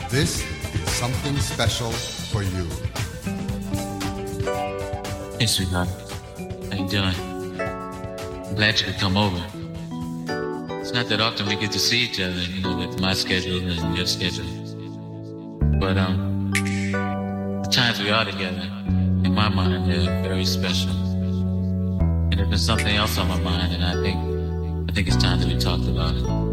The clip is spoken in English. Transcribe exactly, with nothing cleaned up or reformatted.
This is something special for you. Hey, sweetheart. How you doing? I'm glad you could come over. It's not that often we get to see each other, you know, with my schedule and your schedule. But um, the times we are together, in my mind, they're very special. And there's been something else on my mind, and I think, I think it's time that we talked about it.